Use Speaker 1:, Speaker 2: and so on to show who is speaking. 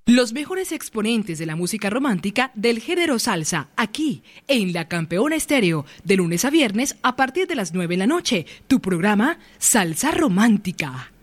Speaker 1: Los mejores exponentes de la música romántica del género salsa, aquí, en La Campeona Estéreo, de lunes a viernes a partir de las 9 de la noche. Tu programa Salsa Romántica.